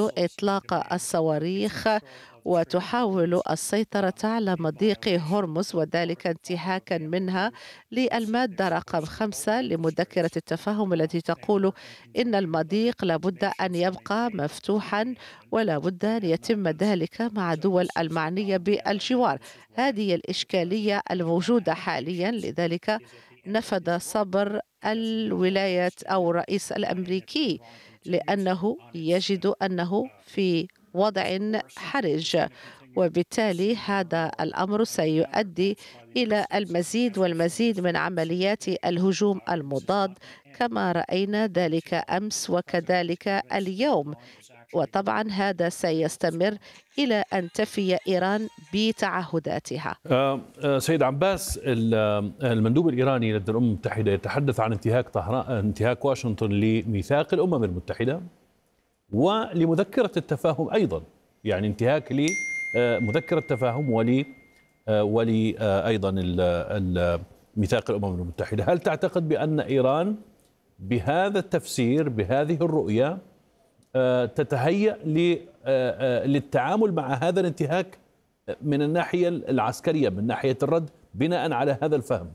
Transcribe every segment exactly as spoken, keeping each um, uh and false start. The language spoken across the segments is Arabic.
إطلاق الصواريخ وتحاول السيطرة على مضيق هرمز، وذلك انتهاكا منها للمادة رقم خمسة لمذكرة التفاهم التي تقول إن المضيق لابد أن يبقى مفتوحا ولا بد أن يتم ذلك مع دول المعنية بالجوار. هذه الإشكالية الموجودة حاليا، لذلك نفذ صبر الولايات أو الرئيس الأمريكي لأنه يجد أنه في وضع حرج، وبالتالي هذا الأمر سيؤدي إلى المزيد والمزيد من عمليات الهجوم المضاد كما رأينا ذلك أمس وكذلك اليوم. وطبعا هذا سيستمر إلى أن تفي إيران بتعهداتها. آه، آه، سيد عباس، ال- آه، المندوب الإيراني لدى الأمم المتحدة يتحدث عن انتهاك طهران انتهاك واشنطن لميثاق الأمم المتحدة ولمذكرة التفاهم أيضا، يعني انتهاك لمذكرة التفاهم ولي آه، ولي آه، أيضا ال- ال- ميثاق الأمم المتحدة. هل تعتقد بأن إيران بهذا التفسير بهذه الرؤية آه، تتهيأ ل- آه، آه، للتعامل مع هذا الانتهاك من الناحية العسكرية، من ناحية الرد بناء على هذا الفهم؟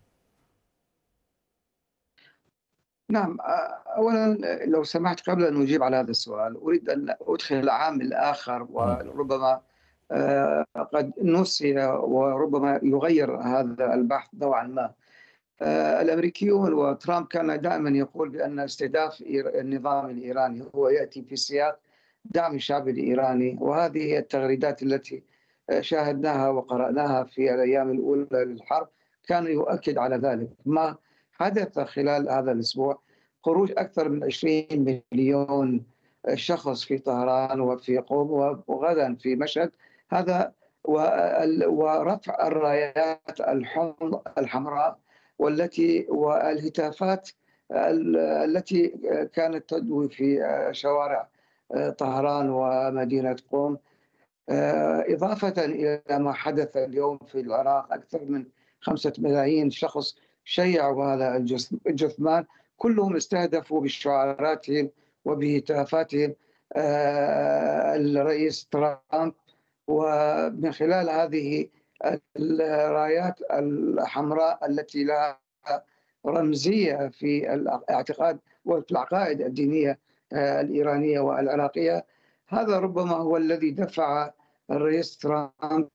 نعم. أولا لو سمحت، قبل أن أجيب على هذا السؤال أريد أن أدخل العامل الآخر، م. وربما آه، قد نسي وربما يغير هذا البحث نوعا ما. آه، الأمريكيون وترامب كان دائما يقول بأن استهداف إير- النظام الإيراني هو يأتي في سياق دعم الشعب الإيراني، وهذه هي التغريدات التي آه، شاهدناها وقرأناها في الأيام الأولى للحرب. كان يؤكد على ذلك. ما حدث خلال هذا الأسبوع خروج أكثر من عشرين مليون شخص في طهران وفي قم وغدا في مشهد، هذا وال- ورفع الرايات الحم- الحمراء والتي والهتافات ال- التي كانت تدوي في شوارع طهران ومدينة قم، إضافة إلى ما حدث اليوم في العراق. أكثر من خمسة ملايين شخص شيعوا هذا الجث- الجثمان، كلهم استهدفوا بشعاراتهم وبهتافاتهم آه، الرئيس ترامب. ومن خلال هذه الرايات الحمراء التي لها رمزية في الاعتقاد وفي العقائد الدينية آه، الإيرانية والعراقية، هذا ربما هو الذي دفع الرئيس ترامب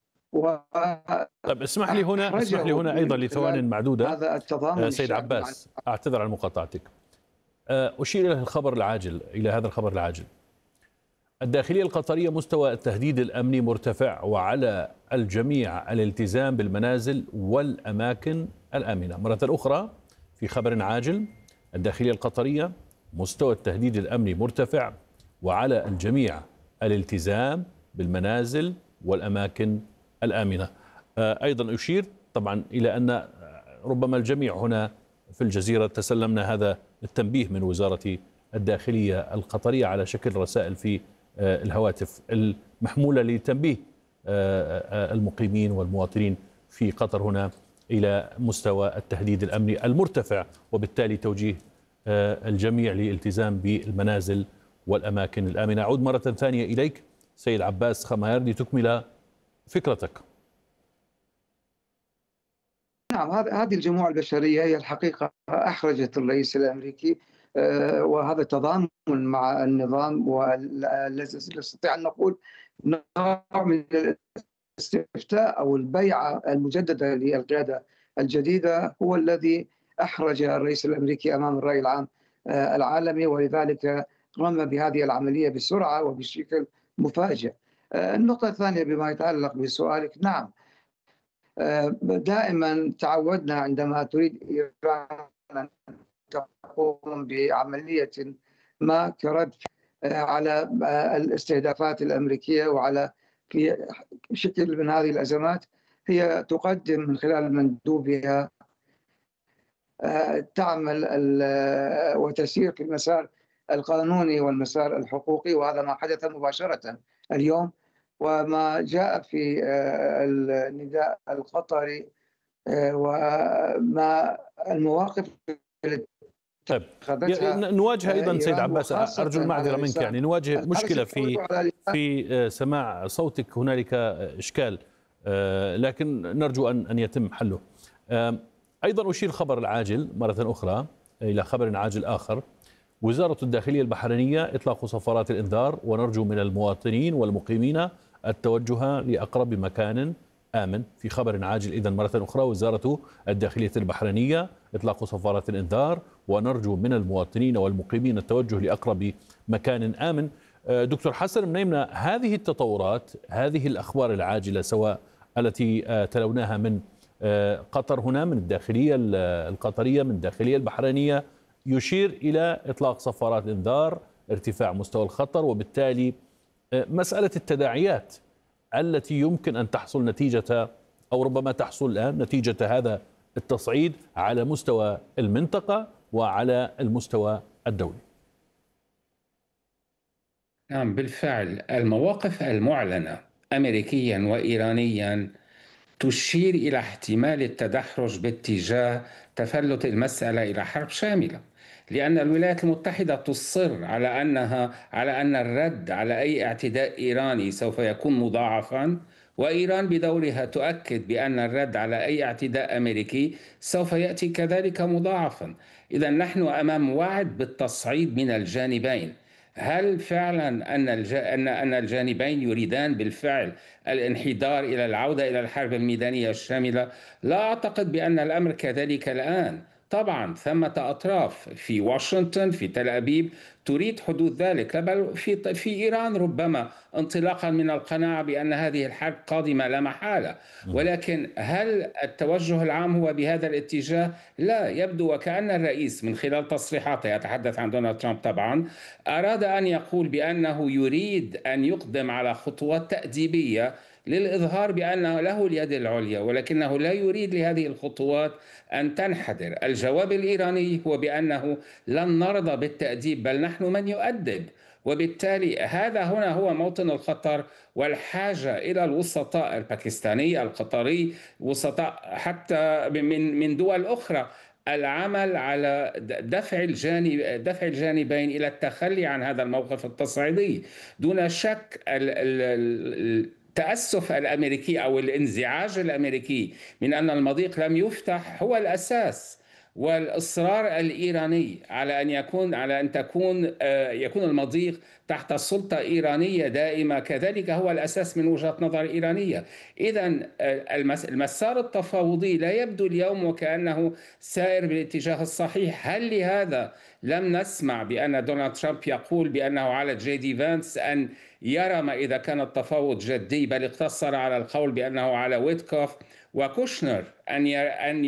طيب اسمح لي هنا اسمح لي وأحرجه هنا أيضا من لثوان خلال معدودة. هذا التضامن آه، سيد الشعبي مع. عباس، أعتذر عن مقاطعتك. آه، أشير إلى الخبر العاجل إلى هذا الخبر العاجل. الداخلية القطرية: مستوى التهديد الأمني مرتفع وعلى الجميع الالتزام بالمنازل والأماكن الآمنة. مرة أخرى في خبر عاجل: الداخلية القطرية: مستوى التهديد الأمني مرتفع وعلى الجميع الالتزام بالمنازل والأماكن الآمنة. آه، أيضا أشير طبعا إلى أن ربما الجميع هنا في الجزيرة تسلمنا هذا التنبيه من وزارة الداخلية القطرية على شكل رسائل في الهواتف المحمولة لتنبيه المقيمين والمواطنين في قطر هنا إلى مستوى التهديد الأمني المرتفع، وبالتالي توجيه الجميع للالتزام بالمنازل والأماكن الآمنة. أعود مرة ثانية إليك سيد عباس خماير لتكمل فكرتك. نعم، هذه الجموع البشرية هي الحقيقة أحرجت الرئيس الأمريكي، آه، وهذا تضامن مع النظام، والذي نستطيع أن نقول نوع من الاستفتاء أو البيعة المجددة للقيادة الجديدة هو الذي أحرج الرئيس الأمريكي أمام الرأي العام آه، العالمي، ولذلك قام بهذه العملية بسرعة وبشكل مفاجئ. آه، النقطة الثانية بما يتعلق بسؤالك، نعم، دائما تعودنا عندما تريد إيران أن تقوم بعملية ما كرد على الاستهدافات الأمريكية وعلى في شكل من هذه الأزمات، هي تقدم من خلال مندوبها تعمل وتسير في المسار القانوني والمسار الحقوقي، وهذا ما حدث مباشرة اليوم. وما جاء في النداء القطري وما المواقف طيب اتخذتها نواجه ايضا سيد إيران، عباس، وخاصة ارجو المعذره على منك، لسان يعني نواجه مشكله أرسل في على لسان في سماع صوتك، هنالك اشكال لكن نرجو ان ان يتم حله. ايضا اشير الخبر العاجل مره اخرى الى خبر عاجل اخر. وزاره الداخليه البحرينيه اطلاق صفارات الانذار، ونرجو من المواطنين والمقيمين التوجه لاقرب مكان آمن. في خبر عاجل إذن مرة أخرى، وزارة الداخلية البحرينية إطلاق صفارات الإنذار، ونرجو من المواطنين والمقيمين التوجه لأقرب مكان آمن. دكتور حسن منيمنة، هذه التطورات، هذه الأخبار العاجلة سواء التي تلوناها من قطر هنا، من الداخلية القطرية، من الداخلية البحرينية، يشير إلى إطلاق صفارات الإنذار، ارتفاع مستوى الخطر، وبالتالي مسألة التداعيات التي يمكن أن تحصل نتيجة أو ربما تحصل الآن نتيجة هذا التصعيد على مستوى المنطقة وعلى المستوى الدولي. نعم بالفعل، المواقف المعلنة أمريكيا وإيرانيا تشير إلى احتمال التدحرج باتجاه تفلت المسألة إلى حرب شاملة، لأن الولايات المتحدة تصر على أنها على أن الرد على أي اعتداء إيراني سوف يكون مضاعفا، وإيران بدورها تؤكد بأن الرد على أي اعتداء أمريكي سوف يأتي كذلك مضاعفا. إذا نحن أمام وعد بالتصعيد من الجانبين. هل فعلا أن أن أن الجانبين يريدان بالفعل الانحدار إلى العودة إلى الحرب الميدانية الشاملة؟ لا أعتقد بأن الأمر كذلك الآن. طبعا ثمة أطراف في واشنطن، في تل أبيب، تريد حدوث ذلك، بل في في إيران ربما انطلاقا من القناعة بأن هذه الحرب قادمة لا محالة. ولكن هل التوجه العام هو بهذا الاتجاه؟ لا، يبدو وكأن الرئيس من خلال تصريحاته، يتحدث عن دونالد ترامب طبعا، أراد أن يقول بأنه يريد أن يقدم على خطوات تأديبية للإظهار بأنه له اليد العليا، ولكنه لا يريد لهذه الخطوات أن تنحدر. الجواب الإيراني هو بأنه لن نرضى بالتأديب، بل نحن من يؤدب. وبالتالي هذا هنا هو موطن الخطر والحاجة إلى الوسطاء الباكستاني، القطري، وسطاء حتى من من دول أخرى، العمل على دفع الجانب دفع الجانبين إلى التخلي عن هذا الموقف التصعيدي. دون شك التأسف الأمريكي أو الانزعاج الأمريكي من أن المضيق لم يفتح هو الأساس، والإصرار الإيراني على أن يكون على أن تكون يكون المضيق تحت سلطة إيرانية دائمة كذلك هو الأساس من وجهة نظر إيرانية. إذن المسار التفاوضي لا يبدو اليوم وكأنه سائر بالاتجاه الصحيح. هل لهذا لم نسمع بأن دونالد ترامب يقول بأنه على جي دي فانس أن يرى ما إذا كان التفاوض جدي، بل اقتصر على القول بأنه على ويتكوف وكوشنر أن أن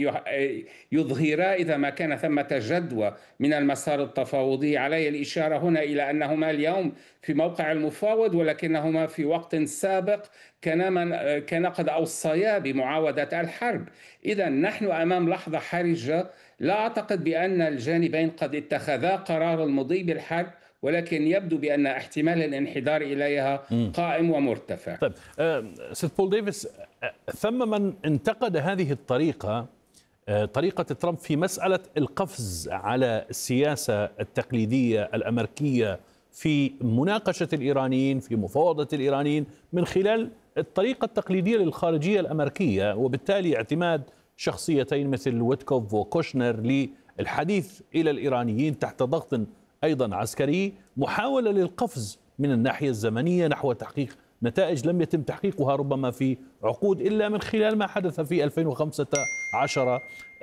يظهرا إذا ما كان ثمة جدوى من المسار التفاوضي. علي الإشارة هنا إلى أنهما اليوم في موقع المفاوض، ولكنهما في وقت سابق كان من كان قد أوصيا بمعاودة الحرب. إذا نحن أمام لحظة حرجة. لا أعتقد بأن الجانبين قد اتخذا قرار المضي بالحرب، ولكن يبدو بأن احتمال الانحدار إليها قائم ومرتفع. طيب سيد بول ديفيس، ثم من انتقد هذه الطريقة، طريقة ترامب في مسألة القفز على السياسة التقليدية الأمريكية في مناقشة الإيرانيين، في مفاوضة الإيرانيين، من خلال الطريقة التقليدية للخارجية الأمريكية، وبالتالي اعتماد شخصيتين مثل ويتكوف وكوشنر للحديث إلى الإيرانيين تحت ضغط أيضا عسكري، محاولة للقفز من الناحية الزمنية نحو تحقيق نتائج لم يتم تحقيقها ربما في عقود إلا من خلال ما حدث في ألفين وخمسة عشر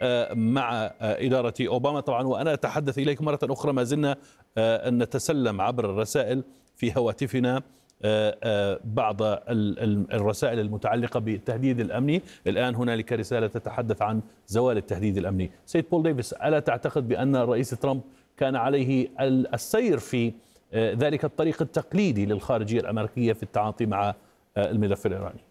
مع إدارة أوباما. طبعا وأنا أتحدث إليكم مرة أخرى، ما زلنا أن نتسلم عبر الرسائل في هواتفنا بعض الرسائل المتعلقة بالتهديد الأمني. الآن هنالك رسالة تتحدث عن زوال التهديد الأمني. سيد بول ديفيس، ألا تعتقد بأن الرئيس ترامب كان عليه السير في ذلك الطريق التقليدي للخارجية الأمريكية في التعاطي مع الملف الإيراني؟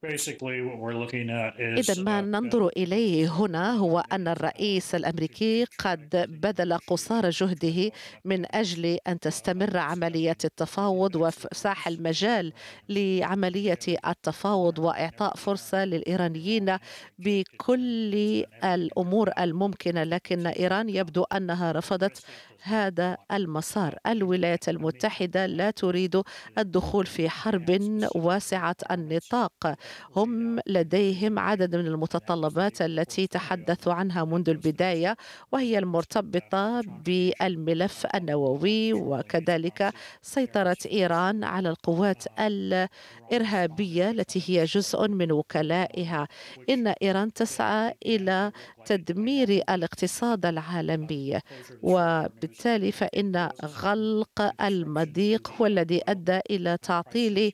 إذا ما ننظر إليه هنا هو أن الرئيس الأمريكي قد بذل قصارى جهده من أجل أن تستمر عملية التفاوض وإفساح المجال لعملية التفاوض وإعطاء فرصة للإيرانيين بكل الأمور الممكنة، لكن إيران يبدو أنها رفضت هذا المسار. الولايات المتحدة لا تريد الدخول في حرب واسعة النطاق، هم لديهم عدد من المتطلبات التي تحدثوا عنها منذ البداية، وهي المرتبطة بالملف النووي وكذلك سيطرة إيران على القوات الإرهابية التي هي جزء من وكلائها. إن إيران تسعى إلى تدمير الاقتصاد العالمي، وبالتالي فإن غلق المضيق هو الذي أدى إلى تعطيل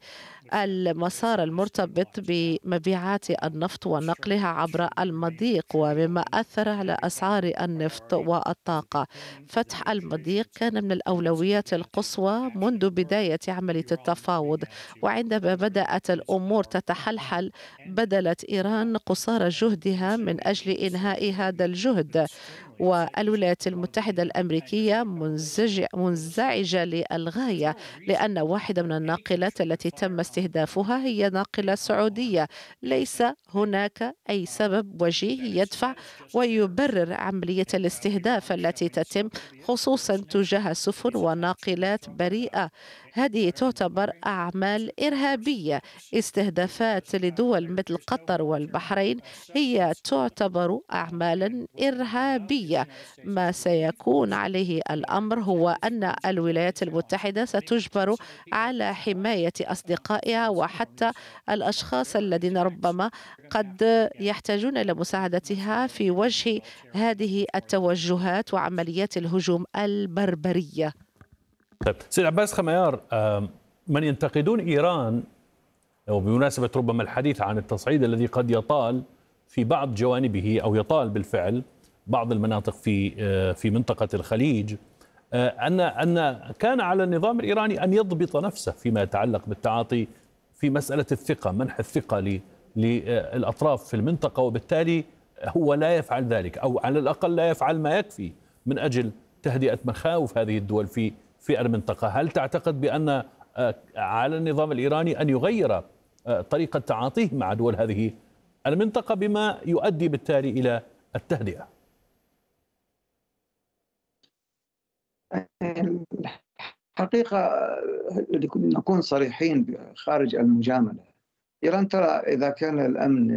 المسار المرتبط بمبيعات النفط ونقلها عبر المضيق، ومما أثر على أسعار النفط والطاقة. فتح المضيق كان من الأولويات القصوى منذ بداية عملية التفاوض، وعندما بدأت الأمور تتحلحل بذلت إيران قصارى جهدها من أجل إنهاء هذا الجهد. والولايات المتحدة الأمريكية منزج منزعجة للغاية، لأن واحدة من الناقلات التي تم استهدافها هي ناقلة سعودية. ليس هناك أي سبب وجيه يدفع ويبرر عملية الاستهداف التي تتم خصوصا تجاه سفن وناقلات بريئة. هذه تعتبر أعمال إرهابية. استهدافات لدول مثل قطر والبحرين هي تعتبر أعمالا إرهابية. ما سيكون عليه الأمر هو أن الولايات المتحدة ستجبر على حماية أصدقائها وحتى الأشخاص الذين ربما قد يحتاجون إلى مساعدتها في وجه هذه التوجهات وعمليات الهجوم البربرية. طيب سيد عباس خميار، من ينتقدون إيران، وبمناسبة ربما الحديث عن التصعيد الذي قد يطال في بعض جوانبه أو يطال بالفعل بعض المناطق في في منطقة الخليج، أن أن كان على النظام الإيراني أن يضبط نفسه فيما يتعلق بالتعاطي في مسألة الثقة، منح الثقة للأطراف في المنطقة، وبالتالي هو لا يفعل ذلك، أو على الأقل لا يفعل ما يكفي من أجل تهدئة مخاوف هذه الدول في في المنطقة. هل تعتقد بأن على النظام الإيراني أن يغير طريقة تعاطيه مع دول هذه المنطقة بما يؤدي بالتالي إلى التهدئة؟ الحقيقة نكون صريحين خارج المجاملة، إيران ترى إذا كان الأمن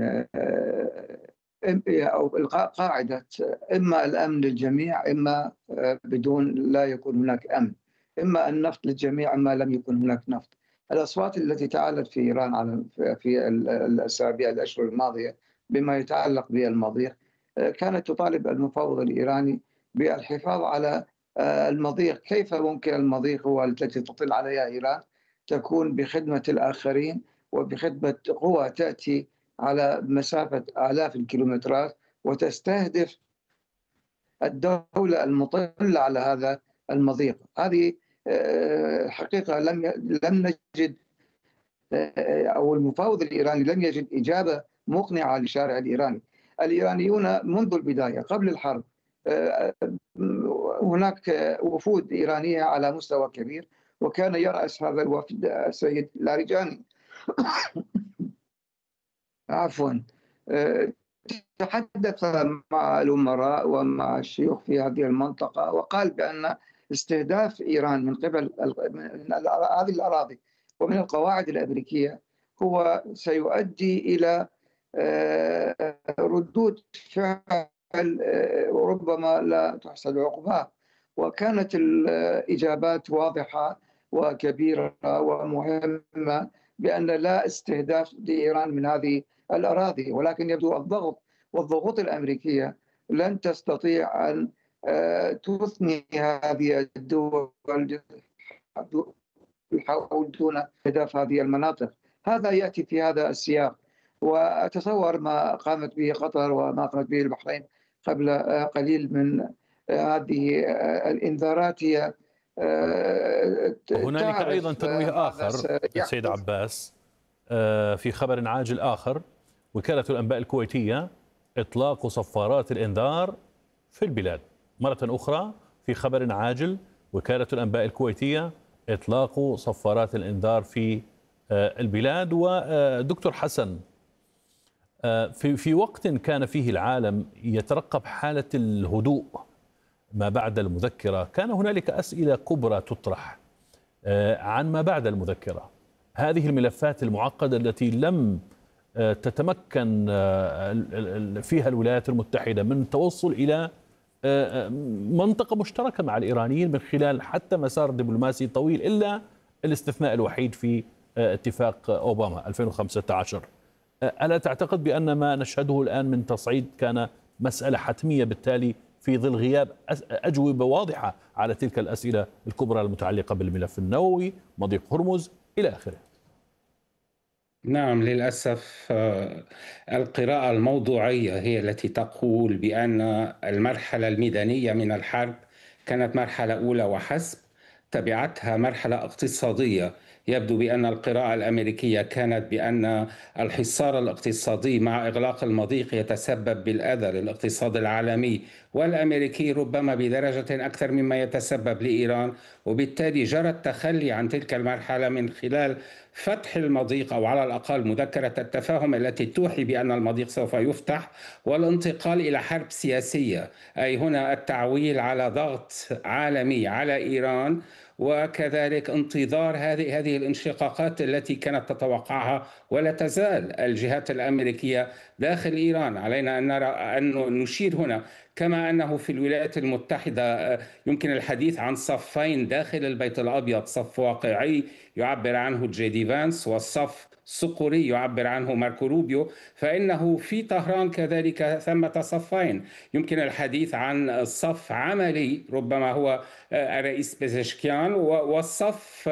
أو إلقاء قاعدة إما الأمن للجميع إما بدون لا يكون هناك أمن، إما النفط للجميع إما لم يكن هناك نفط. الأصوات التي تعالت في إيران على في الأسابيع الأشهر الماضية بما يتعلق بالمضيق كانت تطالب المفاوض الإيراني بالحفاظ على المضيق. كيف ممكن المضيق هو التي تطل عليها إيران تكون بخدمة الآخرين وبخدمة قوى تأتي على مسافة آلاف الكيلومترات وتستهدف الدولة المطلة على هذا المضيق؟ هذه حقيقة لم لم نجد، أو المفاوض الإيراني لم يجد إجابة مقنعة للشارع الإيراني. الإيرانيون منذ البداية قبل الحرب هناك وفود إيرانية على مستوى كبير، وكان يرأس هذا الوفد السيد لاریجاني عفوا تحدث مع الأمراء ومع الشيوخ في هذه المنطقة وقال بأن استهداف إيران من قبل هذه الأراضي ومن القواعد الأمريكية هو سيؤدي إلى ردود فعل وربما لا تحسب عقباها. وكانت الإجابات واضحة وكبيرة ومهمة بأن لا استهداف لإيران من هذه الأراضي، ولكن يبدو الضغط والضغوط الأمريكية لن تستطيع أن تثني هذه الدول يحاولون استهداف هذه المناطق. هذا يأتي في هذا السياق، وأتصور ما قامت به قطر وما قامت به البحرين قبل قليل من هذه الإنذارات هي هنالك أيضا تنويه آخر سيد عباس، في خبر عاجل آخر، وكالة الأنباء الكويتية إطلاق صفارات الإنذار في البلاد. مرة أخرى في خبر عاجل، وكالة الأنباء الكويتية إطلاق صفارات الإنذار في البلاد. ودكتور حسن، في في وقت كان فيه العالم يترقب حالة الهدوء ما بعد المذكرة، كان هنالك أسئلة كبرى تطرح عن ما بعد المذكرة، هذه الملفات المعقدة التي لم تتمكن فيها الولايات المتحدة من التوصل إلى منطقة مشتركة مع الإيرانيين من خلال حتى مسار دبلوماسي طويل، إلا الاستثناء الوحيد في اتفاق أوباما ألفين وخمسة عشر. ألا تعتقد بأن ما نشهده الآن من تصعيد كان مسألة حتمية بالتالي في ظل غياب أجوبة واضحة على تلك الأسئلة الكبرى المتعلقة بالملف النووي، مضيق هرمز إلى آخره؟ نعم، للأسف القراءة الموضوعية هي التي تقول بأن المرحلة الميدانية من الحرب كانت مرحلة أولى وحسب، تبعتها مرحلة اقتصادية. يبدو بأن القراءة الأمريكية كانت بأن الحصار الاقتصادي مع إغلاق المضيق يتسبب بالأذى للاقتصاد العالمي والأمريكي ربما بدرجة أكثر مما يتسبب لإيران، وبالتالي جرى التخلي عن تلك المرحلة من خلال فتح المضيق أو على الأقل مذكرة التفاهم التي توحي بأن المضيق سوف يفتح، والانتقال إلى حرب سياسية، أي هنا التعويل على ضغط عالمي على إيران، وكذلك انتظار هذه هذه الانشقاقات التي كانت تتوقعها ولا تزال الجهات الأمريكية داخل إيران. علينا أن نرى أن نشير هنا كما أنه في الولايات المتحدة يمكن الحديث عن صفين داخل البيت الأبيض، صف واقعي يعبر عنه جي دي فانس والصف صقري يعبر عنه ماركو روبيو، فإنه في طهران كذلك ثمة صفين. يمكن الحديث عن صف عملي ربما هو الرئيس بيزشكيان، والصف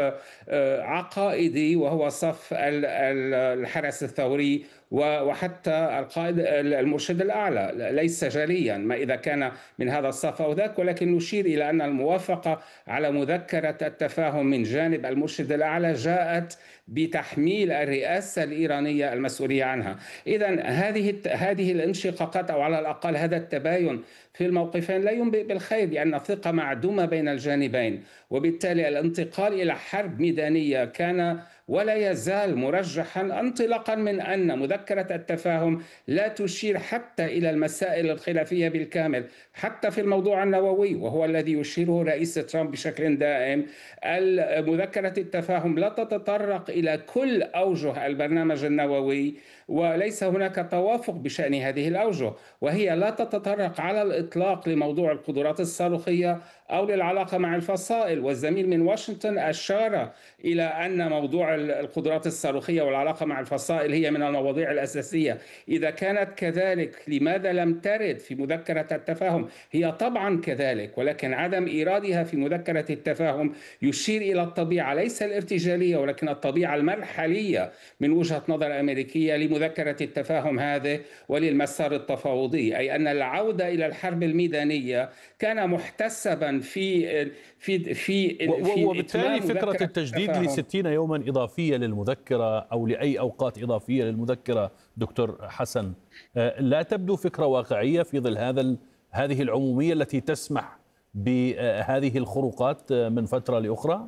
عقائدي وهو صف الحرس الثوري وحتى القائد المرشد الأعلى. ليس جليا ما إذا كان من هذا الصف أو ذاك، ولكن نشير إلى أن الموافقة على مذكرة التفاهم من جانب المرشد الأعلى جاءت بتحميل الرئاسة الإيرانية المسؤولية عنها. إذن هذه هذه الانشقاقات أو على الأقل هذا التباين في الموقفين لا ينبئ بالخير، لأن الثقة معدومة بين الجانبين، وبالتالي الانتقال إلى حرب ميدانية كان ولا يزال مرجحا، انطلاقا من أن مذكرة التفاهم لا تشير حتى إلى المسائل الخلافية بالكامل، حتى في الموضوع النووي وهو الذي يشيره رئيس ترامب بشكل دائم. مذكرة التفاهم لا تتطرق إلى كل أوجه البرنامج النووي، وليس هناك توافق بشأن هذه الأوجه، وهي لا تتطرق على الإطلاق لموضوع القدرات الصاروخية أو للعلاقة مع الفصائل. والزميل من واشنطن أشار إلى أن موضوع القدرات الصاروخية والعلاقة مع الفصائل هي من المواضيع الأساسية. إذا كانت كذلك لماذا لم ترد في مذكرة التفاهم؟ هي طبعا كذلك، ولكن عدم إيرادها في مذكرة التفاهم يشير إلى الطبيعة ليس الارتجالية ولكن الطبيعة المرحلية من وجهة نظر أمريكية لمذكرة التفاهم هذه وللمسار التفاوضي، أي أن العودة إلى الحرب الميدانية كان محتسبا في في في وبالتالي فكرة التجديد لستين يوما إضافية للمذكرة أو لأي أوقات إضافية للمذكرة دكتور حسن لا تبدو فكرة واقعية في ظل هذا هذه العمومية التي تسمح بهذه الخروقات من فترة لأخرى؟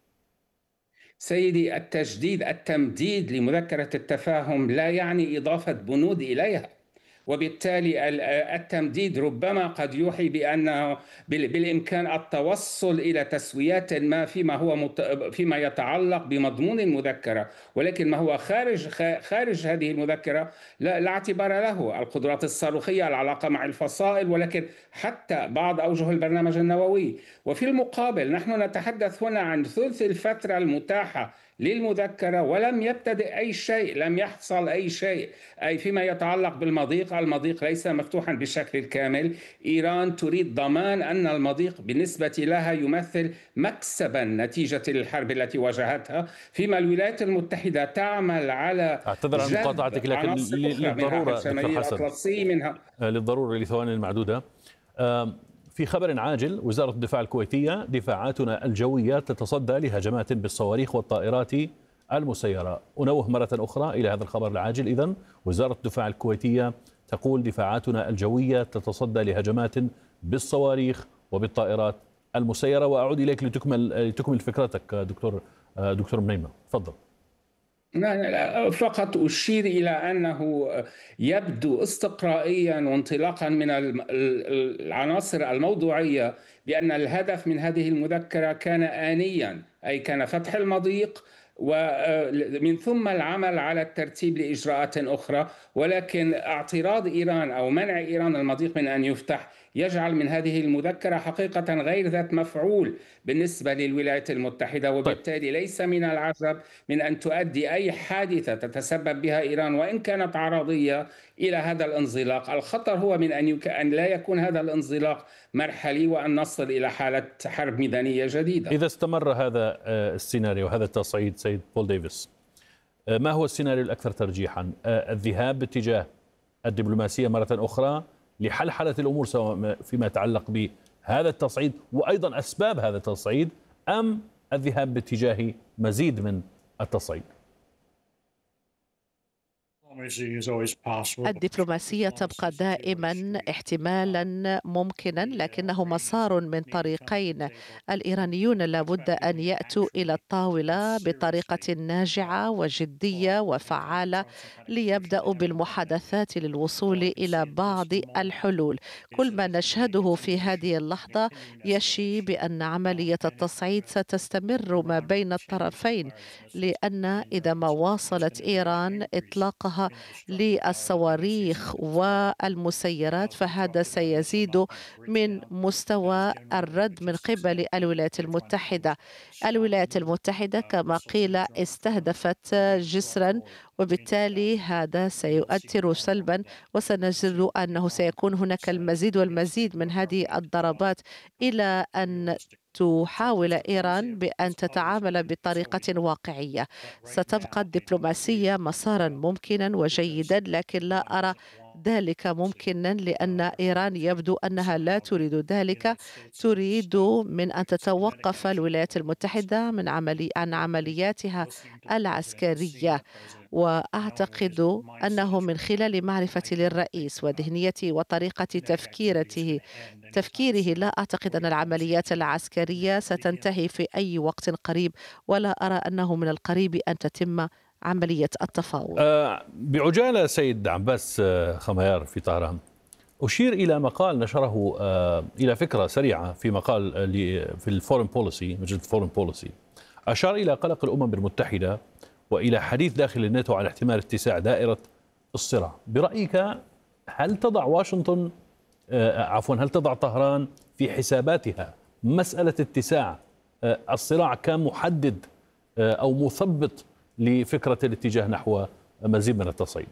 سيدي، التجديد التمديد لمذكرة التفاهم لا يعني إضافة بنود إليها، وبالتالي التمديد ربما قد يوحي بأنه بالإمكان التوصل إلى تسويات ما فيما هو فيما يتعلق بمضمون المذكرة، ولكن ما هو خارج خارج هذه المذكرة لا, لا اعتبار له. القدرات الصاروخية، العلاقة مع الفصائل، ولكن حتى بعض أوجه البرنامج النووي. وفي المقابل نحن نتحدث هنا عن ثلث الفترة المتاحة للمذكرة ولم يبتدئ أي شيء، لم يحصل أي شيء. أي فيما يتعلق بالمضيق، المضيق ليس مفتوحا بالشكل الكامل. إيران تريد ضمان أن المضيق بالنسبة لها يمثل مكسبا نتيجة للحرب التي واجهتها، فيما الولايات المتحدة تعمل على أعتذر عن مقاطعتك، لكن للضرورة دكتور حسن منها للضرورة لثواني المعدودة. في خبر عاجل، وزارة الدفاع الكويتية: دفاعاتنا الجوية تتصدى لهجمات بالصواريخ والطائرات المسيرة. أنوه مرة أخرى إلى هذا الخبر العاجل. إذن وزارة الدفاع الكويتية تقول دفاعاتنا الجوية تتصدى لهجمات بالصواريخ وبالطائرات المسيرة. وأعود إليك لتكمل لتكمل فكرتك دكتور دكتور منيمة، تفضل. فقط أشير إلى أنه يبدو استقرائيا وانطلاقا من العناصر الموضوعية بأن الهدف من هذه المذكرة كان آنيا، أي كان فتح المضيق ومن ثم العمل على الترتيب لإجراءات أخرى، ولكن اعتراض إيران أو منع إيران المضيق من أن يفتح يجعل من هذه المذكرة حقيقة غير ذات مفعول بالنسبة للولايات المتحدة، وبالتالي ليس من العجب من أن تؤدي أي حادثة تتسبب بها إيران وإن كانت عرضية إلى هذا الانزلاق. الخطر هو من أن, يك... أن لا يكون هذا الانزلاق مرحلي وأن نصل إلى حالة حرب ميدانية جديدة. إذا استمر هذا السيناريو، هذا التصعيد سيد بول ديفيس، ما هو السيناريو الأكثر ترجيحا؟ الذهاب باتجاه الدبلوماسية مرة أخرى لحلحلة الأمور سواء فيما يتعلق بهذا التصعيد وأيضا أسباب هذا التصعيد، أم الذهاب باتجاه مزيد من التصعيد؟ الدبلوماسية تبقى دائما احتمالا ممكنا، لكنه مسار من طريقين. الإيرانيون لابد أن يأتوا إلى الطاولة بطريقة ناجعة وجدية وفعالة ليبدأوا بالمحادثات للوصول إلى بعض الحلول. كل ما نشهده في هذه اللحظة يشي بأن عملية التصعيد ستستمر ما بين الطرفين، لأن إذا ما واصلت إيران إطلاقها للصواريخ والمسيرات فهذا سيزيد من مستوى الرد من قبل الولايات المتحدة. الولايات المتحدة كما قيل استهدفت جسرا، وبالتالي هذا سيؤثر سلبا، وسنجد أنه سيكون هناك المزيد والمزيد من هذه الضربات إلى أن تحاول إيران بأن تتعامل بطريقة واقعية. ستبقى الدبلوماسية مسارا ممكنا وجيدا، لكن لا أرى ذلك ممكنا لأن إيران يبدو أنها لا تريد ذلك. تريد من أن تتوقف الولايات المتحدة من عملي عن عملياتها العسكرية. وأعتقد أنه من خلال معرفتي للرئيس وذهنيته وطريقة تفكيرته تفكيره لا أعتقد أن العمليات العسكرية ستنتهي في أي وقت قريب، ولا أرى أنه من القريب أن تتم عملية التفاوض. أه بعجالة سيد عباس خميار في طهران، أشير إلى مقال نشره أه إلى فكرة سريعة في مقال في الفورن بوليسي، مجلة الفورن بوليسي، أشار إلى قلق الأمم المتحدة وإلى حديث داخل الناتو عن احتمال اتساع دائرة الصراع. برأيك هل تضع واشنطن أه عفوا هل تضع طهران في حساباتها مسألة اتساع أه الصراع كمحدد أه أو مثبط لفكرة الاتجاه نحو مزيد من التصعيد؟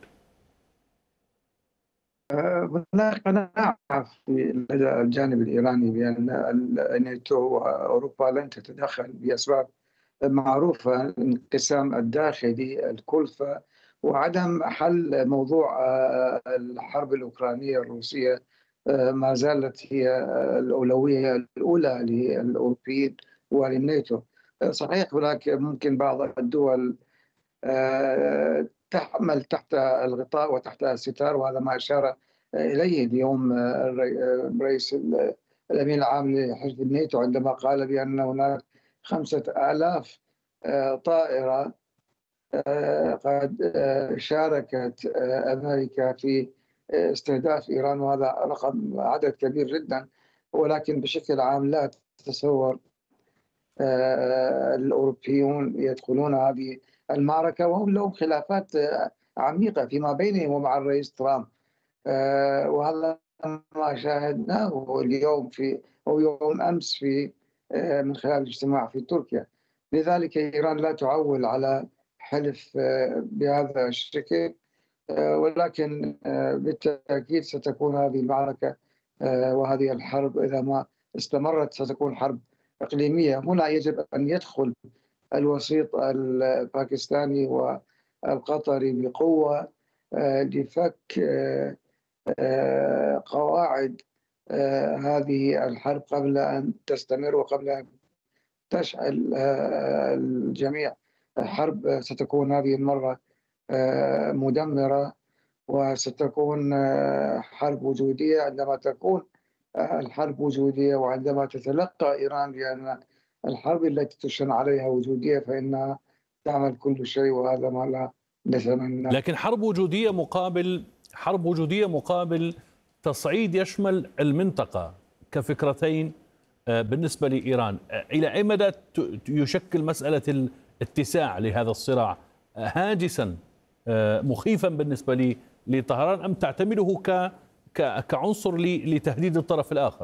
هناك قناعة في الجانب الإيراني بأن الناتو وأوروبا لن تتدخل بأسباب معروفة، الانقسام الداخلي، الكلفة، وعدم حل موضوع الحرب الأوكرانية الروسية ما زالت هي الأولوية الأولى للأوروبيين وللناتو. صحيح هناك ممكن بعض الدول تعمل تحت الغطاء وتحت الستار، وهذا ما أشار إليه اليوم رئيس الأمين العام لحزب الناتو عندما قال بأن هناك خمسة آلاف طائرة قد شاركت أمريكا في استهداف إيران، وهذا رقم عدد كبير جدا، ولكن بشكل عام لا تتصور الأوروبيون يدخلون هذه المعركة، وهم لهم خلافات عميقة فيما بينهم ومع الرئيس ترامب، وهذا ما شاهدناه اليوم في أو يوم أمس في من خلال الاجتماع في تركيا. لذلك إيران لا تعول على حلف بهذا الشكل، ولكن بالتأكيد ستكون هذه المعركة وهذه الحرب إذا ما استمرت ستكون حرب إقليمية. هنا يجب أن يدخل الوسيط الباكستاني والقطري بقوة لفك قواعد هذه الحرب قبل أن تستمر وقبل أن تشعل الجميع. حرب ستكون هذه المرة مدمرة، وستكون حرب وجودية. عندما تكون الحرب وجودية وعندما تتلقى إيران بأن الحرب التي تشن عليها وجودية، فإنها تعمل كل شيء، وهذا ما لا نتمنى. لكن حرب وجودية مقابل حرب وجودية مقابل تصعيد يشمل المنطقة كفكرتين بالنسبة لإيران، إلى أي مدى يشكل مسألة الاتساع لهذا الصراع هاجسا مخيفا بالنسبة لطهران، أم تعتمده كعنصر لتهديد الطرف الآخر؟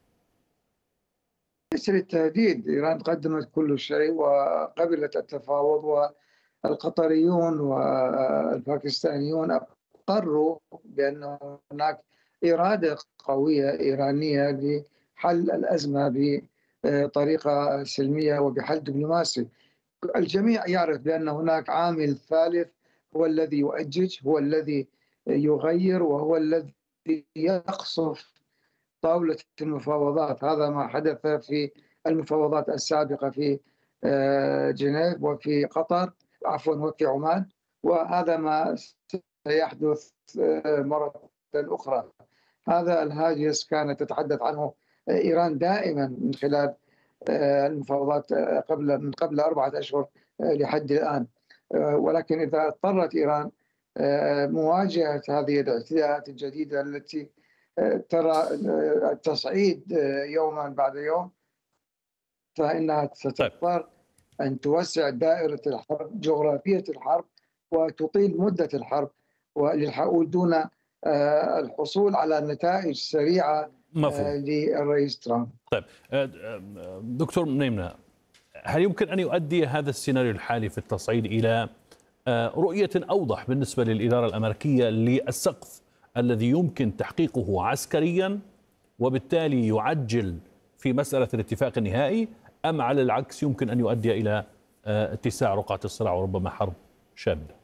ليس للتهديد. إيران قدمت كل شيء وقبلت التفاوض، والقطريون والباكستانيون أقروا بأن هناك إرادة قوية إيرانية لحل الأزمة بطريقة سلمية وبحل دبلوماسي. الجميع يعرف بأن هناك عامل ثالث هو الذي يؤجج، هو الذي يغير، وهو الذي يقصف طاولة المفاوضات. هذا ما حدث في المفاوضات السابقة في جنيف وفي قطر، عفوا وفي عمان، وهذا ما سيحدث مرة أخرى. هذا الهاجس كانت تتحدث عنه إيران دائما من خلال المفاوضات قبل من قبل أربعة أشهر لحد الآن. ولكن إذا اضطرت إيران مواجهة هذه الاعتداءات الجديدة التي ترى التصعيد يوما بعد يوم، فإنها ستضطر أن توسع دائرة الحرب، جغرافية الحرب، وتطيل مدة الحرب دون الحصول على نتائج سريعة مفهوم. للرئيس ترامب. طيب دكتور نيمنة، هل يمكن أن يؤدي هذا السيناريو الحالي في التصعيد إلى رؤية أوضح بالنسبة للإدارة الأمريكية للسقف الذي يمكن تحقيقه عسكريا، وبالتالي يعجل في مسألة الاتفاق النهائي، أم على العكس يمكن أن يؤدي إلى اتساع رقعة الصراع وربما حرب شاملة؟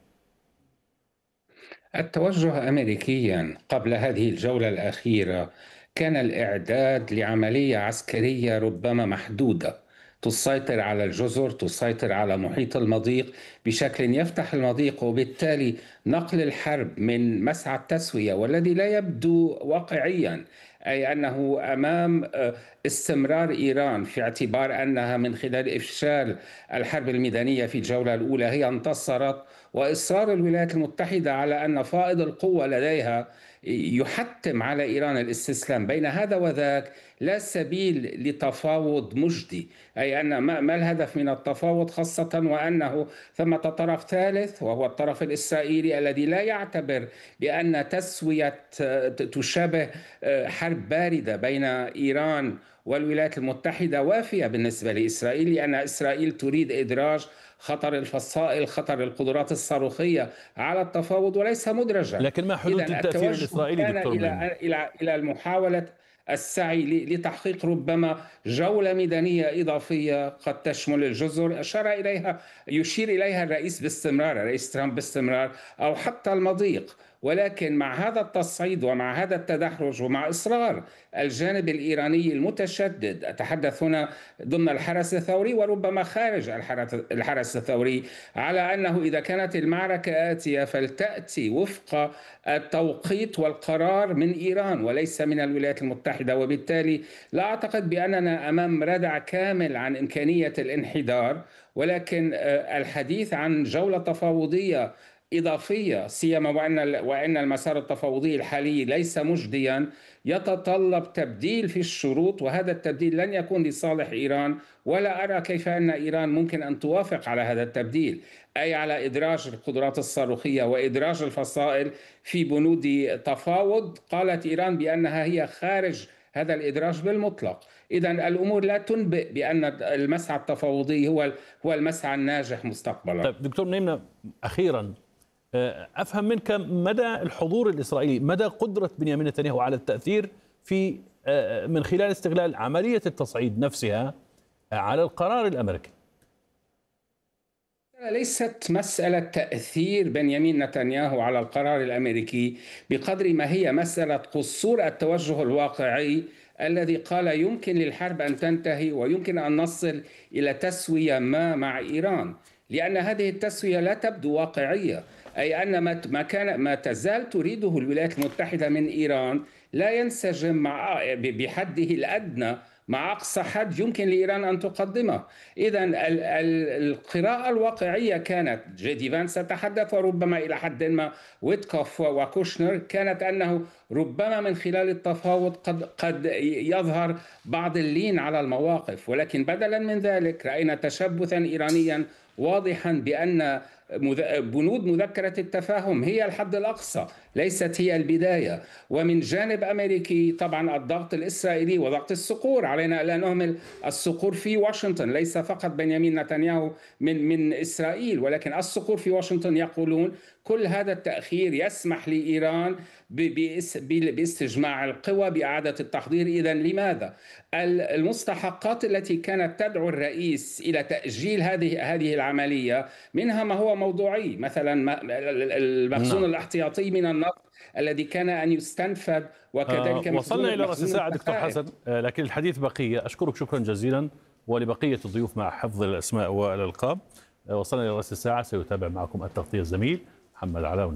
التوجه أمريكيا قبل هذه الجولة الأخيرة كان الإعداد لعملية عسكرية ربما محدودة تسيطر على الجزر، تسيطر على محيط المضيق بشكل يفتح المضيق، وبالتالي نقل الحرب من مسعى التسوية، والذي لا يبدو واقعيا، أي أنه أمام استمرار إيران في اعتبار أنها من خلال إفشال الحرب الميدانية في الجولة الأولى هي انتصرت، وإصرار الولايات المتحدة على أن فائض القوة لديها يحتم على إيران الاستسلام. بين هذا وذاك لا سبيل لتفاوض مجدي، أي أن ما الهدف من التفاوض، خاصة وأنه ثمة طرف ثالث وهو الطرف الإسرائيلي الذي لا يعتبر بأن تسوية تشابه حرب باردة بين إيران والولايات المتحدة وافية بالنسبة لإسرائيل، لأن إسرائيل تريد إدراج خطر الفصائل، خطر القدرات الصاروخية على التفاوض، وليس مدرجا. لكن ما حدود التأثير الإسرائيلي كان دكتور إلى إلى إلى المحاولة السعي لتحقيق ربما جولة ميدانية إضافية قد تشمل الجزر، أشار إليها يشير إليها الرئيس باستمرار، الرئيس ترامب باستمرار، أو حتى المضيق. ولكن مع هذا التصعيد ومع هذا التدحرج ومع إصرار الجانب الإيراني المتشدد، أتحدث هنا ضمن الحرس الثوري وربما خارج الحرس الثوري، على أنه إذا كانت المعركة آتية فلتأتي وفق التوقيت والقرار من إيران وليس من الولايات المتحدة. وبالتالي لا أعتقد بأننا أمام ردع كامل عن إمكانية الانحدار، ولكن الحديث عن جولة تفاوضية إضافية، سيما وأن وأن المسار التفاوضي الحالي ليس مجديا، يتطلب تبديل في الشروط، وهذا التبديل لن يكون لصالح إيران، ولا أرى كيف أن إيران ممكن أن توافق على هذا التبديل، أي على إدراج القدرات الصاروخية وإدراج الفصائل في بنود تفاوض قالت إيران بأنها هي خارج هذا الإدراج بالمطلق. إذن الأمور لا تنبئ بأن المسعى التفاوضي هو هو المسعى الناجح مستقبلا. طيب دكتور نيمنة، أخيرا أفهم منك مدى الحضور الإسرائيلي، مدى قدرة بنيامين نتنياهو على التأثير في من خلال استغلال عملية التصعيد نفسها على القرار الأمريكي. ليست مسألة تأثير بنيامين نتنياهو على القرار الأمريكي بقدر ما هي مسألة قصور التوجه الواقعي الذي قال يمكن للحرب أن تنتهي ويمكن أن نصل إلى تسوية ما مع إيران، لأن هذه التسوية لا تبدو واقعية، أي أن ما كان ما تزال تريده الولايات المتحدة من إيران لا ينسجم مع بحده الأدنى مع أقصى حد يمكن لإيران أن تقدمه. إذن القراءة الواقعية كانت، جي دي فانس تتحدث وربما إلى حد ما ويتكوف وكوشنر، كانت أنه ربما من خلال التفاوض قد قد يظهر بعض اللين على المواقف، ولكن بدلا من ذلك رأينا تشبثا إيرانيا واضحا بأن بنود مذكرة التفاهم هي الحد الأقصى ليست هي البداية. ومن جانب أمريكي طبعا الضغط الإسرائيلي وضغط الصقور، علينا لا نهمل الصقور في واشنطن، ليس فقط بنيامين نتنياهو من من إسرائيل، ولكن الصقور في واشنطن يقولون كل هذا التأخير يسمح لإيران باستجماع القوى، بإعادة التحضير. إذن لماذا؟ المستحقات التي كانت تدعو الرئيس إلى تأجيل هذه هذه العملية منها ما هو موضوعي، مثلا المخزون الاحتياطي من النفط الذي كان أن يستنفذ، وكذلك آه وصلنا إلى رأس الساعة دكتور حسن، آه لكن الحديث بقية. أشكرك شكرا جزيلا، ولبقية الضيوف مع حفظ الأسماء والألقاب. آه وصلنا إلى رأس الساعة، سيتابع معكم التغطية الزميل محمد علاون.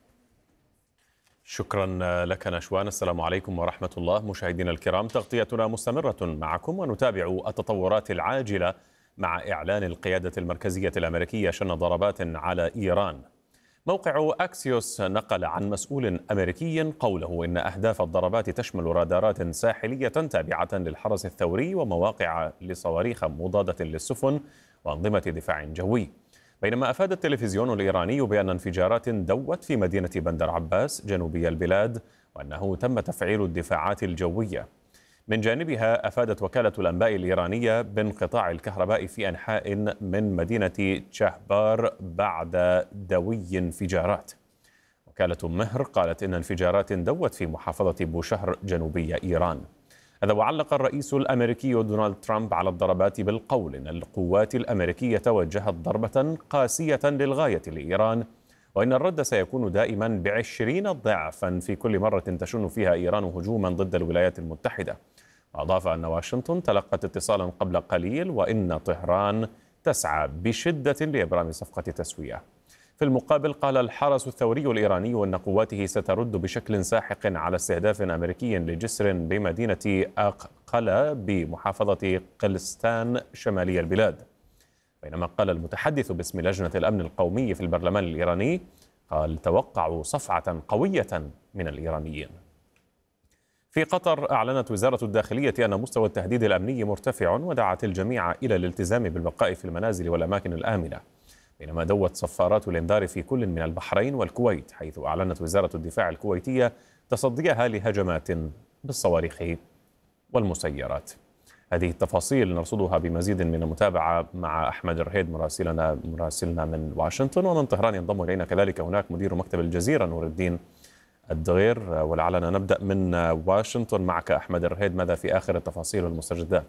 شكرا لك نشوان. السلام عليكم ورحمة الله. مشاهدينا الكرام، تغطيتنا مستمرة معكم، ونتابع التطورات العاجلة مع إعلان القيادة المركزية الأمريكية شن ضربات على إيران. موقع أكسيوس نقل عن مسؤول أمريكي قوله إن أهداف الضربات تشمل رادارات ساحلية تابعة للحرس الثوري ومواقع لصواريخ مضادة للسفن وأنظمة دفاع جوي. بينما أفاد التلفزيون الإيراني بأن انفجارات دوت في مدينة بندر عباس جنوبي البلاد، وأنه تم تفعيل الدفاعات الجوية. من جانبها أفادت وكالة الأنباء الإيرانية بانقطاع الكهرباء في أنحاء من مدينة شهبار بعد دوي انفجارات. وكالة مهر قالت إن انفجارات دوت في محافظة بوشهر جنوبي إيران. هذا وعلق الرئيس الأمريكي دونالد ترامب على الضربات بالقول إن القوات الأمريكية وجهت ضربة قاسية للغاية لإيران، وإن الرد سيكون دائما بعشرين ضعفا في كل مرة تشن فيها إيران هجوما ضد الولايات المتحدة. وأضاف أن واشنطن تلقت اتصالا قبل قليل، وإن طهران تسعى بشدة لإبرام صفقة تسوية. في المقابل قال الحرس الثوري الإيراني أن قواته سترد بشكل ساحق على استهداف أمريكي لجسر بمدينة أقلة بمحافظة قلستان شمالي البلاد. بينما قال المتحدث باسم لجنة الأمن القومي في البرلمان الإيراني، قال توقعوا صفعة قوية من الإيرانيين. في قطر أعلنت وزارة الداخلية أن مستوى التهديد الأمني مرتفع، ودعت الجميع إلى الالتزام بالبقاء في المنازل والأماكن الآمنة. بينما دوت صفارات الإنذار في كل من البحرين والكويت، حيث أعلنت وزارة الدفاع الكويتية تصديها لهجمات بالصواريخ والمسيرات. هذه التفاصيل نرصدها بمزيد من المتابعة مع أحمد الرهيد مراسلنا مراسلنا من واشنطن. ومن طهران ينضم إلينا كذلك هناك مدير مكتب الجزيرة نور الدين الدغير. ولعلنا نبدأ من واشنطن معك أحمد الرهيد، ماذا في آخر التفاصيل والمستجدات؟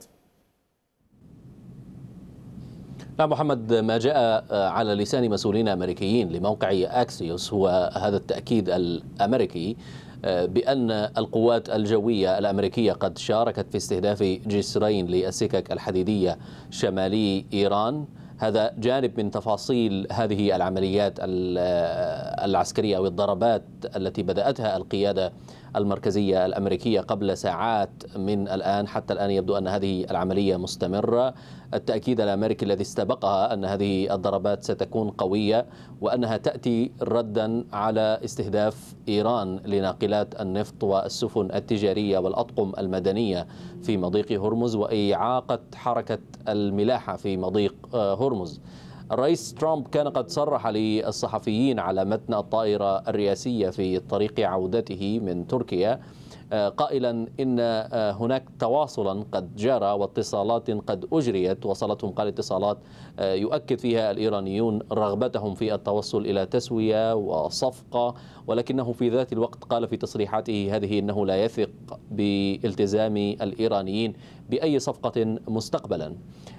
نعم محمد، ما جاء على لسان مسؤولين أمريكيين لموقع أكسيوس هو هذا التأكيد الأمريكي بأن القوات الجوية الأمريكية قد شاركت في استهداف جسرين للسكك الحديدية شمالي إيران. هذا جانب من تفاصيل هذه العمليات العسكرية أو الضربات التي بدأتها القيادة المركزية الأمريكية قبل ساعات من الآن. حتى الآن يبدو أن هذه العملية مستمرة. التأكيد الأمريكي الذي استبقها أن هذه الضربات ستكون قوية، وأنها تأتي ردا على استهداف إيران لناقلات النفط والسفن التجارية والأطقم المدنية في مضيق هرمز، وإعاقة حركة الملاحة في مضيق هرمز. الرئيس ترامب كان قد صرح للصحفيين على متن الطائرة الرئاسية في طريق عودته من تركيا قائلا إن هناك تواصلا قد جرى واتصالات قد أجريت، وصلتهم قال اتصالات يؤكد فيها الإيرانيون رغبتهم في التوصل إلى تسوية وصفقة، ولكنه في ذات الوقت قال في تصريحاته هذه أنه لا يثق بالتزام الإيرانيين بأي صفقة مستقبلا.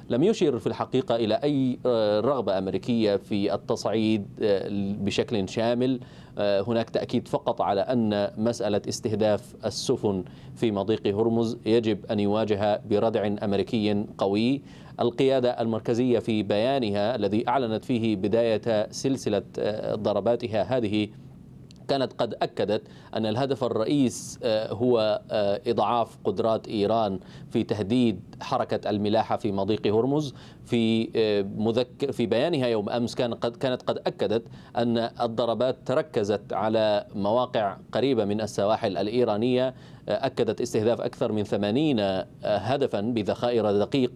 لم يشر في الحقيقة إلى أي رغبة أمريكية في التصعيد بشكل شامل. هناك تأكيد فقط على أن مسألة استهداف السفن في مضيق هرمز يجب أن يواجه بردع أمريكي قوي. القيادة المركزية في بيانها الذي أعلنت فيه بداية سلسلة ضرباتها هذه كانت قد أكدت أن الهدف الرئيس هو إضعاف قدرات إيران في تهديد حركة الملاحة في مضيق هرمز. في مذكر في بيانها يوم أمس كان قد كانت قد أكدت أن الضربات تركزت على مواقع قريبة من السواحل الإيرانية. أكدت استهداف أكثر من ثمانين هدفا بذخائر دقيقة